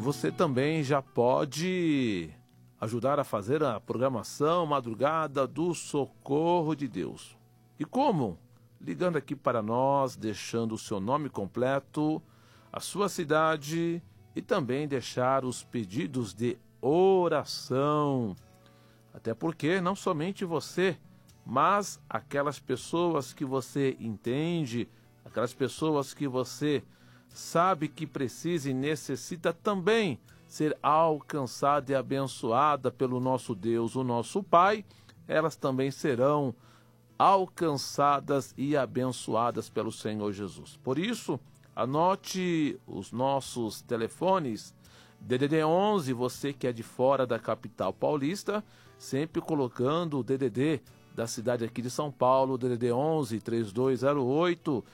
você também já pode ajudar a fazer a programação Madrugada do Socorro de Deus. E como? Ligando aqui para nós, deixando o seu nome completo, a sua cidade e também deixar os pedidos de oração. Até porque não somente você, mas aquelas pessoas que você entende, aquelas pessoas que você sabe que precisa e necessita também ser alcançada e abençoada pelo nosso Deus, o nosso Pai, elas também serão alcançadas e abençoadas pelo Senhor Jesus. Por isso, anote os nossos telefones, DDD 11, você que é de fora da capital paulista, sempre colocando o DDD da cidade aqui de São Paulo, DDD 11 3208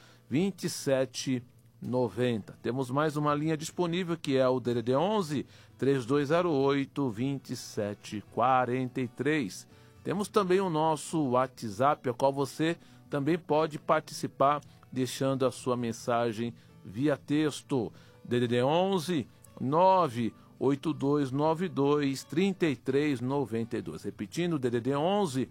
2790. Temos mais uma linha disponível que é o DDD 11 3208 2743. Temos também o nosso WhatsApp, ao qual você também pode participar deixando a sua mensagem via texto. DDD 11 98292 3392. Repetindo, DDD 11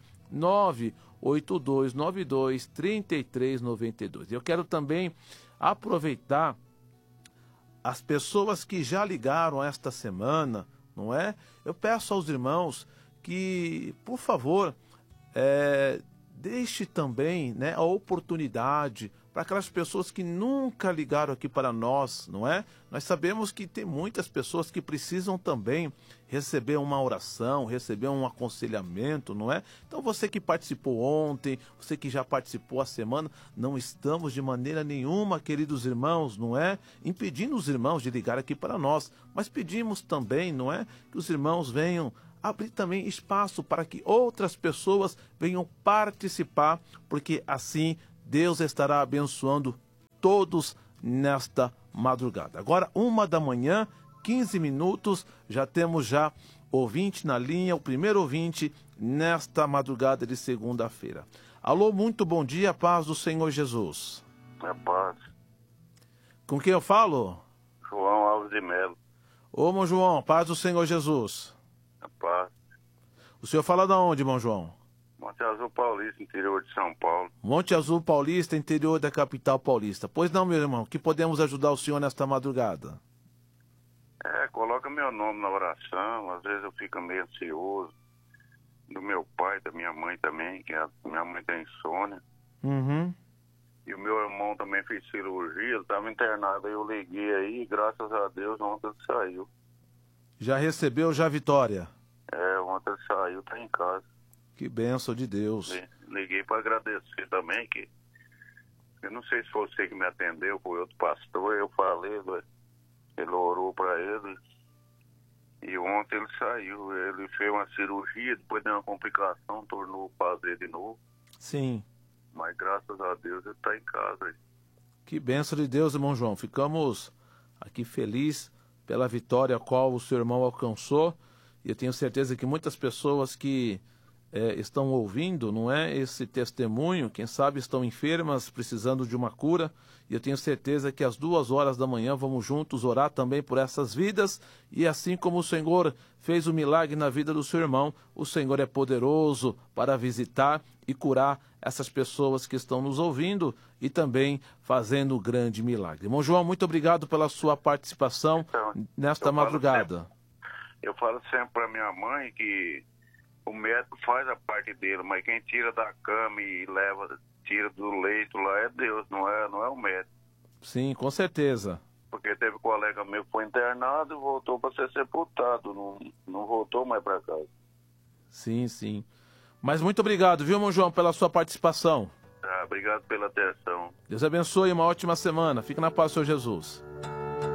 98292 3392. Eu quero também aproveitar as pessoas que já ligaram esta semana, não é? Eu peço aos irmãos que, por favor, deixe também, né, a oportunidade para aquelas pessoas que nunca ligaram aqui para nós, não é? Nós sabemos que tem muitas pessoas que precisam também receber uma oração, receber um aconselhamento, não é? Então você que participou ontem, você que já participou a semana, não estamos de maneira nenhuma, queridos irmãos, não é? Impedindo os irmãos de ligar aqui para nós, mas pedimos também, não é? Que os irmãos venham abrir também espaço para que outras pessoas venham participar, porque assim Deus estará abençoando todos nesta madrugada. Agora, 1h, 15 minutos, já temos ouvinte na linha, o primeiro ouvinte nesta madrugada de segunda-feira. Alô, muito bom dia, paz do Senhor Jesus. É paz. Com quem eu falo? João Alves de Melo. Ô, irmão João, paz do Senhor Jesus. É paz. O senhor fala de onde, irmão João? Monte Azul Paulista, interior de São Paulo. Monte Azul Paulista, interior da capital paulista. Pois não, meu irmão, que podemos ajudar o senhor nesta madrugada? Coloca meu nome na oração, às vezes eu fico meio ansioso. Do meu pai, da minha mãe também, que minha mãe tem insônia. Uhum. E o meu irmão também fez cirurgia, ele estava internado, aí eu liguei aí, graças a Deus, ontem ele saiu. Já recebeu já a vitória? Ontem ele saiu, tá em casa. Que bênção de Deus. Liguei para agradecer também, que eu não sei se foi você que me atendeu, foi outro pastor, eu falei, ele orou para ele, e ontem ele saiu, ele fez uma cirurgia, depois deu uma complicação, tornou fazer de novo. Sim. Mas graças a Deus ele está em casa. Que bênção de Deus, irmão João. Ficamos aqui felizes pela vitória a qual o seu irmão alcançou, e eu tenho certeza que muitas pessoas que estão ouvindo, não é, esse testemunho, quem sabe estão enfermas, precisando de uma cura, e eu tenho certeza que às 2h vamos juntos orar também por essas vidas, e assim como o Senhor fez o milagre na vida do seu irmão, o Senhor é poderoso para visitar e curar essas pessoas que estão nos ouvindo e também fazendo o grande milagre. Irmão João, muito obrigado pela sua participação nesta madrugada. Eu falo sempre para minha mãe que o médico faz a parte dele, mas quem tira da cama e tira do leito lá é Deus, não é o médico. Sim, com certeza. Porque teve um colega meu que foi internado e voltou para ser sepultado, não voltou mais para casa. Sim, sim. Mas muito obrigado, viu, irmão João, pela sua participação. Obrigado pela atenção. Deus abençoe, uma ótima semana. Fica na paz do Senhor Jesus.